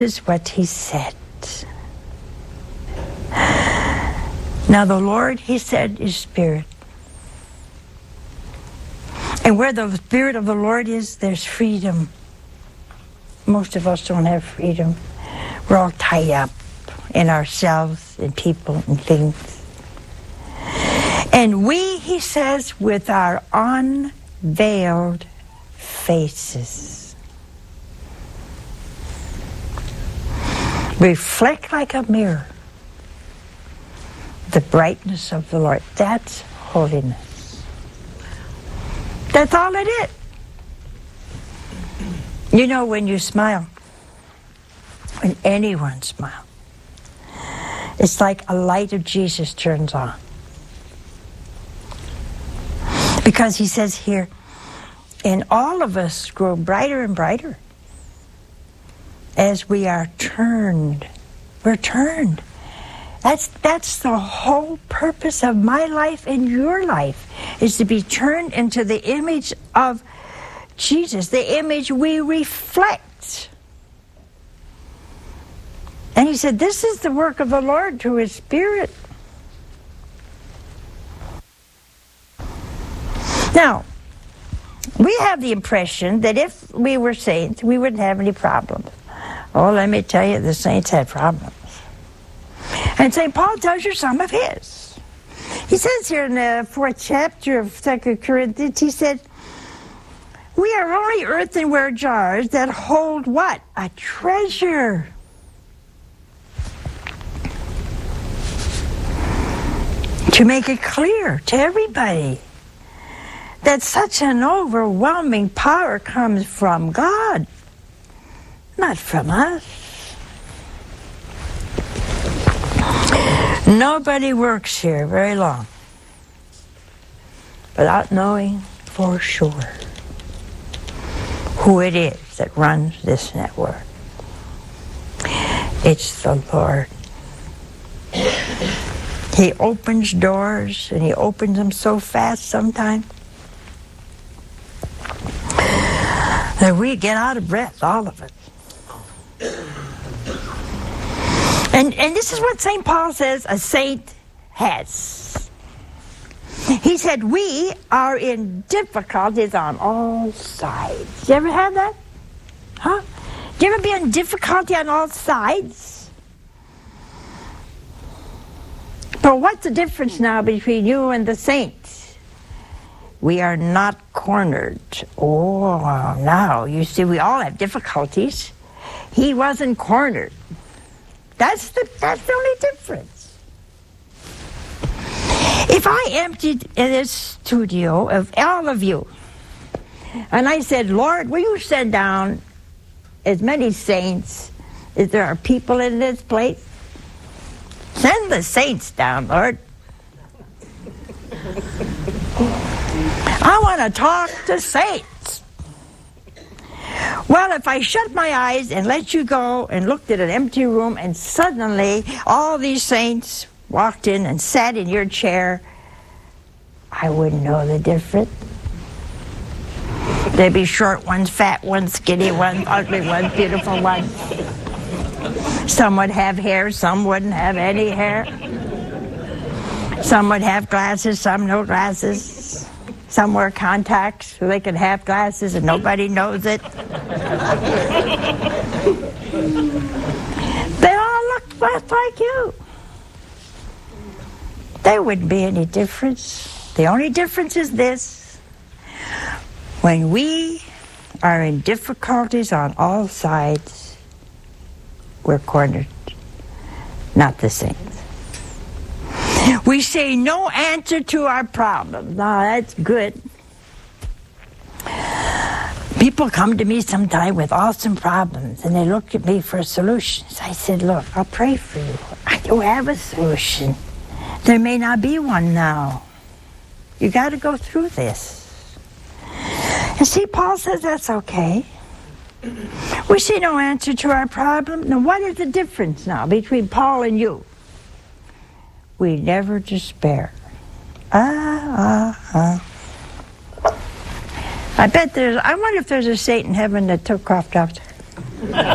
is what he said. Now the Lord, he said, is Spirit. And where the Spirit of the Lord is, there's freedom. Most of us don't have freedom. We're all tied up in ourselves and people and things. And we, he says, with our unveiled faces, reflect like a mirror the brightness of the Lord. That's holiness. That's all it is. You know, when you smile, when anyone smiles, it's like a light of Jesus turns on. Because he says here, and all of us grow brighter and brighter as we are turned. We're turned. That's the whole purpose of my life and your life, is to be turned into the image of Jesus, the image we reflect. And he said, this is the work of the Lord through his Spirit. Now, we have the impression that if we were saints, we wouldn't have any problems. Oh, let me tell you, the saints had problems. And St. Paul tells you some of his. He says here in the 4th chapter of 2 Corinthians, he said, we are only earthenware jars that hold what? A treasure. To make it clear to everybody that such an overwhelming power comes from God, not from us. Nobody works here very long without knowing for sure who it is that runs this network. It's the Lord. He opens doors, and he opens them so fast sometimes that we get out of breath, all of us. And this is what St. Paul says a saint has. He said, we are in difficulties on all sides. You ever have that? Huh? Do you ever be in difficulty on all sides? But what's the difference now between you and the saints? We are not cornered. Oh, now, you see, we all have difficulties. He wasn't cornered. That's the only difference. If I emptied this studio of all of you, and I said, Lord, will you send down as many saints as there are people in this place? Send the saints down, Lord. I want to talk to saints. Well, if I shut my eyes and let you go and looked at an empty room and suddenly all these saints walked in and sat in your chair, I wouldn't know the difference. There'd be short ones, fat ones, skinny ones, ugly ones, beautiful ones. Some would have hair, some wouldn't have any hair. Some would have glasses, some no glasses. Some wear contacts so they could have glasses and nobody knows it. They all look just like you. There wouldn't be any difference. The only difference is this. When we are in difficulties on all sides, we're cornered, not the saints. We say no answer to our problems. Now, that's good. People come to me sometime with awesome problems, and they look at me for solutions. I said, look, I'll pray for you. I don't have a solution. There may not be one now. You got to go through this. And see, Paul says that's okay. We see no answer to our problem. Now, what is the difference now between Paul and you? We never despair. I wonder if there's a saint in heaven that took coughed out.